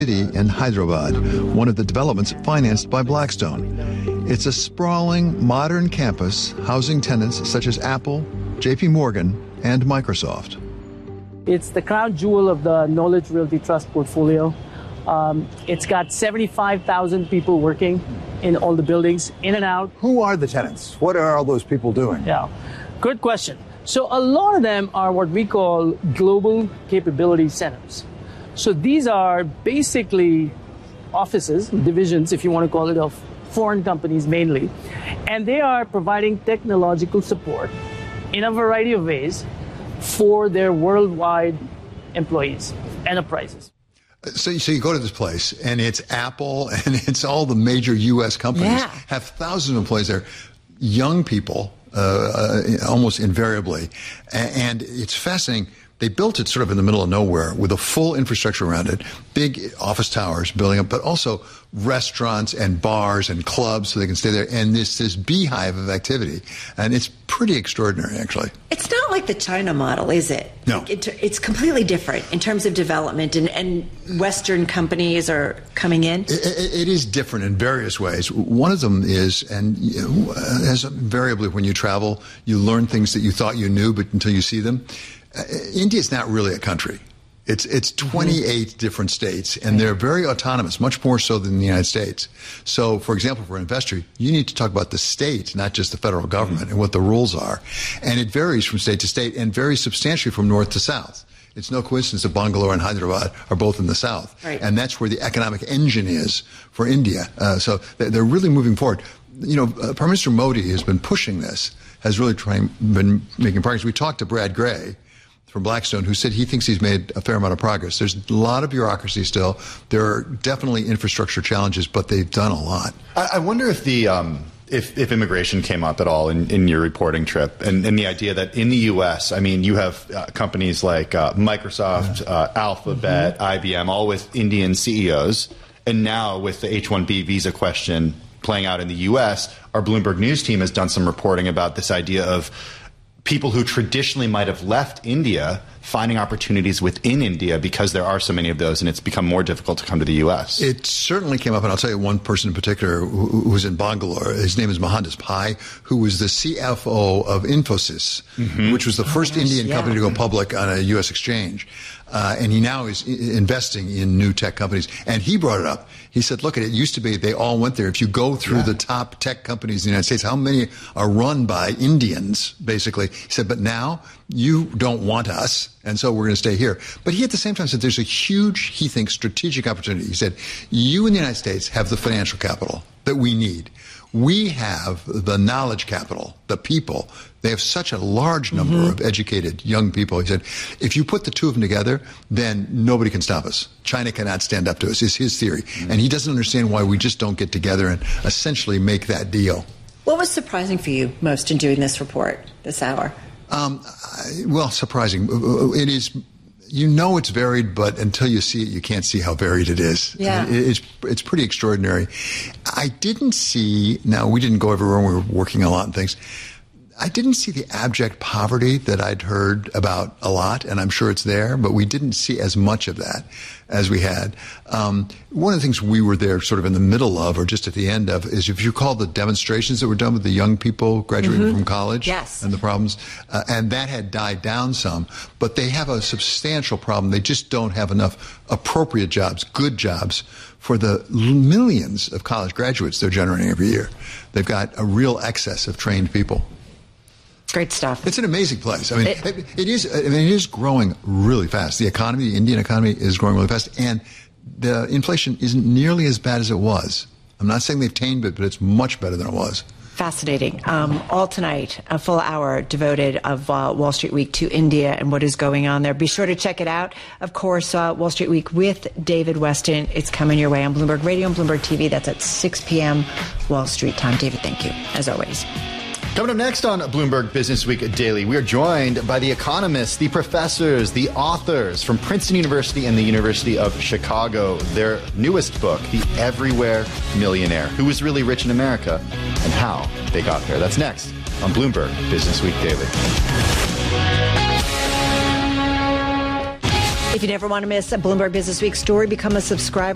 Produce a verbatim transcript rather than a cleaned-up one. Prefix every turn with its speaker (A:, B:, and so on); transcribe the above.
A: City in Hyderabad, one of the developments financed by Blackstone. It's a sprawling, modern campus housing tenants such as Apple, J P Morgan, and Microsoft.
B: It's the crown jewel of the Knowledge Realty Trust portfolio. Um, it's got seventy-five thousand people working in all the buildings, in and out.
C: Who are the tenants? What are all those people doing?
B: Yeah, good question. So a lot of them are what we call global capability centers. So these are basically offices, divisions, if you want to call it, of foreign companies mainly. And they are providing technological support in a variety of ways for their worldwide employees, enterprises.
A: So, so you go to this place, and it's Apple, and it's all the major U S companies,
D: yeah.
A: have thousands of employees there, young people, uh, uh, almost invariably. And it's fascinating. They built it sort of in the middle of nowhere with a full infrastructure around it, big office towers building up, but also restaurants and bars and clubs so they can stay there. And this, this beehive of activity. And it's pretty extraordinary, actually.
D: It's not like the China model, is it?
A: No.
D: It, it's completely different in terms of development, and, and Western companies are coming in.
A: It, it, it is different in various ways. One of them is, and you know, as invariably when you travel, you learn things that you thought you knew, but until you see them. Uh, India is not really a country. It's it's twenty-eight mm-hmm. different states, and they're very autonomous, much more so than the United States. So, for example, for an investor, you need to talk about the state, not just the federal government, mm-hmm. and what the rules are. And it varies from state to state and varies substantially from north to south. It's no coincidence that Bangalore and Hyderabad are both in the south.
D: Right.
A: And that's where the economic engine is for India. Uh, so they're really moving forward. You know, uh, Prime Minister Modi has been pushing this, has really trying, been making progress. We talked to Brad Gray from Blackstone, who said he thinks he's made a fair amount of progress. There's a lot of bureaucracy still. There are definitely infrastructure challenges, but they've done a lot.
E: I, I wonder if the um, if, if immigration came up at all in, in your reporting trip, and, and the idea that in the U S, I mean, you have uh, companies like uh, Microsoft, yeah. uh, Alphabet, mm-hmm. I B M, all with Indian C E Os, and now with the H one B visa question playing out in the U S, our Bloomberg News team has done some reporting about this idea of people who traditionally might have left India finding opportunities within India because there are so many of those, and it's become more difficult to come to the U S.
A: It certainly came up, and I'll tell you one person in particular who, who was in Bangalore. His name is Mohandas Pai, who was the C F O of Infosys, mm-hmm. which was the first oh, yes, Indian yeah. company to go public on a U S exchange. Uh, and he now is I- investing in new tech companies. And he brought it up. He said, look, it used to be they all went there. If you go through yeah. the top tech companies in the United States, how many are run by Indians, basically? He said, but now you don't want us, and so we're going to stay here. But he at the same time said there's a huge, he thinks, strategic opportunity. He said, you in the United States have the financial capital that we need. We have the knowledge capital, the people. They have such a large number mm-hmm. of educated young people. He said, if you put the two of them together, then nobody can stop us. China cannot stand up to us, is his theory. Mm-hmm. And he doesn't understand why we just don't get together and essentially make that deal.
D: What was surprising for you most in doing this report this hour?
A: Um, I, well, surprising. It is... You know it's varied, but until you see it, you can't see how varied it is.
D: Yeah.
A: It, it's, it's pretty extraordinary. I didn't see, now we didn't go everywhere, we were working a lot and things. I didn't see the abject poverty that I'd heard about a lot, and I'm sure it's there, but we didn't see as much of that as we had. Um, one of the things we were there sort of in the middle of, or just at the end of, is if you recall the demonstrations that were done with the young people graduating mm-hmm. from college
D: yes.
A: and the problems, uh, and that had died down some, but they have a substantial problem. They just don't have enough appropriate jobs, good jobs, for the millions of college graduates they're generating every year. They've got a real excess of trained people.
D: Great stuff.
A: It's an amazing place. I mean, it,
D: it,
A: it is. I mean, it is growing really fast. The economy, the Indian economy, is growing really fast, and the inflation isn't nearly as bad as it was. I'm not saying they've tamed it, but it's much better than it was.
D: Fascinating. Um, all tonight, a full hour devoted of uh, Wall Street Week to India and what is going on there. Be sure to check it out. Of course, uh, Wall Street Week with David Westin. It's coming your way on Bloomberg Radio and Bloomberg T V. That's at six p.m. Wall Street time. David, thank you, as always.
E: Coming up next on Bloomberg Business Week Daily, we are joined by the economists, the professors, the authors from Princeton University and the University of Chicago. Their newest book, The Everywhere Millionaire, Who Was Really Rich in America and How They Got There. That's next on Bloomberg Business Week Daily.
D: If you never want to miss a Bloomberg Business Week story, become a subscriber.